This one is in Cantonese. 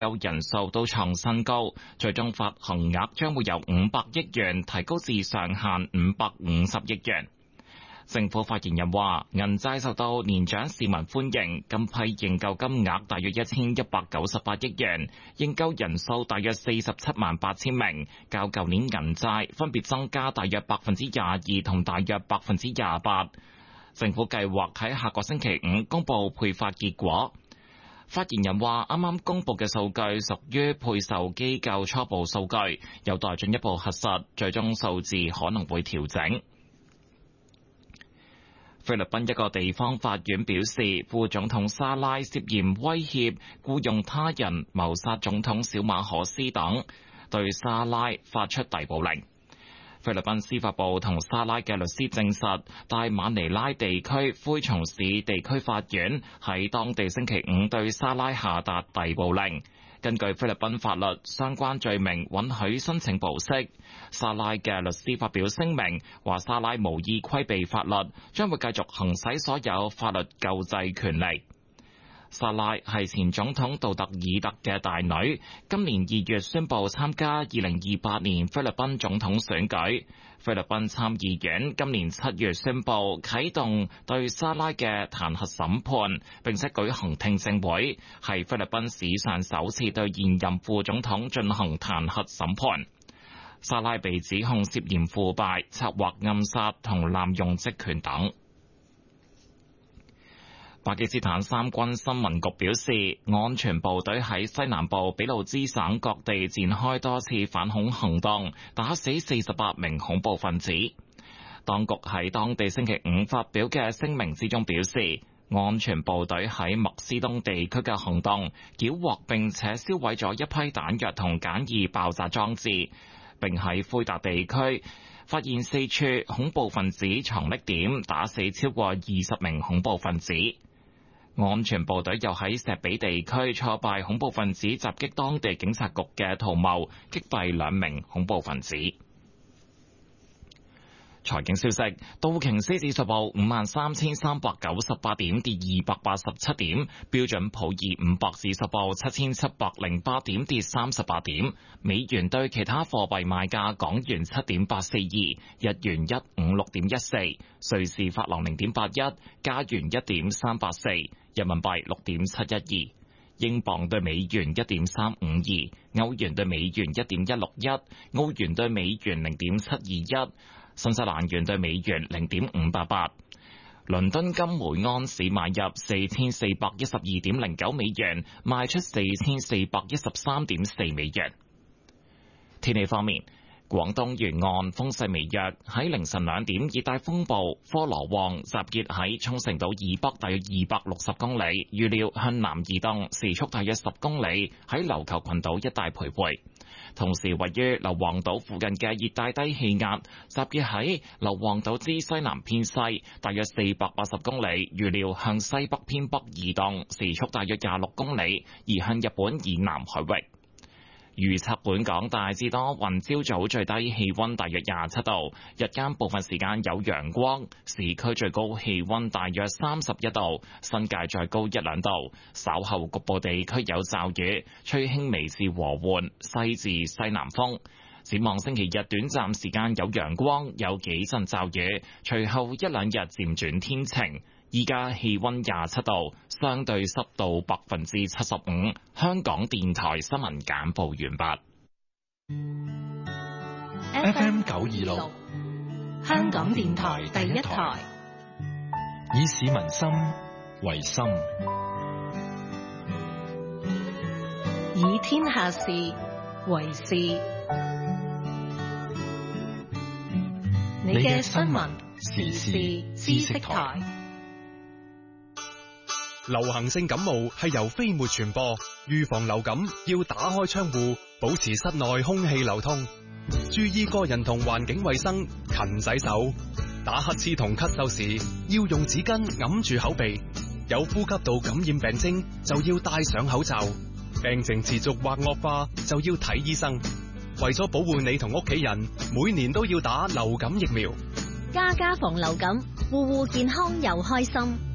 救人數都創新高，最終發行額將會由500億元提高至上限550億元。政府發言人話，銀債受到年長市民歡迎，今批認購金額大約1198億元，認購人數大約478000名，較舊年銀債分別增加大約22%同大約28%。政府計劃喺下個星期5公布配發結果。發言人話，啱啱公布嘅數據屬於配售機構初步數據，有待進一步核實，最終數字可能會調整。菲律賓一個地方法院表示，副總統沙拉涉嫌威脅、僱用他人謀殺總統小馬可斯等，對沙拉發出逮捕令。菲律賓司法部同沙拉嘅律師證實，大馬尼拉地區灰松市地區法院喺當地星期5對沙拉下達逮捕令。根據菲律賓法律，相關罪名允許申請保釋。沙拉嘅律師發表聲明，話沙拉無意規避法律，將會繼續行使所有法律救濟權利。沙拉係前總統杜特爾特嘅大女，今年2月宣布參加2028年菲律賓總統選舉。菲律賓參議院今年7月宣布啟動對沙拉嘅彈劾審判，並且舉行聽證會，係菲律賓史上首次對現任副總統進行彈劾審判。沙拉被指控涉嫌腐敗、策劃暗殺同濫用職權等。巴基斯坦三軍新聞局表示，安全部隊喺西南部俾路支省各地展開多次反恐行動，打死48名恐怖分子。當局喺當地星期5發表嘅聲明之中表示，安全部隊喺麥斯東地區嘅行動，繳獲並且銷毀咗一批彈藥同簡易爆炸裝置，並喺灰達地區發現4處恐怖分子藏匿點，打死超過20名恐怖分子。安全部隊又喺石比地區挫敗恐怖分子襲擊當地警察局嘅圖謀，擊斃2名恐怖分子。財經消息，道瓊斯指數報53,398點，跌287點；標準普爾500指數報7,708點，跌38點。美元對其他貨幣賣價：港元7.842，日元156.14，瑞士法郎0.81，加元1.384，人民幣6.712。英鎊對美元1.352，歐元對美元1.161，澳元對美元0.721。新西蘭元對美元0.588，倫敦金每安士買入4412.09美元，賣出4413.4美元。天氣方面，廣東沿岸風勢微弱，喺凌晨2點，熱帶風暴科羅旺集結喺沖繩島以北大約260公里，預料向南移動，時速大約10公里，喺琉球群島一帶徘徊。同時，位於硫磺島附近嘅熱帶低氣壓集結喺硫磺島之西南偏西，大約480公里，預料向西北偏北移動，時速大約26公里，移向日本以南海域。預測本港大致多雲，朝早最低氣溫大約27度，日間部分時間有陽光，市區最高氣溫大約31度，新界再高1-2度。稍後局部地區有驟雨，吹輕微至和緩西至西南風。展望星期日短暫時間有陽光，有幾陣驟雨，隨後1-2日漸轉天晴。依家氣溫27度，相對濕度75%。香港電台新聞簡報完畢。 FM 926，香港電台第一台，以市民心為心， 以天下事為事。你嘅新聞時事知識台。 流行性感冒係由飛沫傳播，預防流感要打開窗戶，保持室內空氣流通，注意個人同環境衛生，勤洗手。打乞嗤同咳嗽時要用紙巾揞住口鼻，有呼吸道感染病徵就要戴上口罩，病情持續或惡化就要睇醫生。為咗保護你同屋企人，每年都要打流感疫苗。 家家防流感，戶戶健康又開心。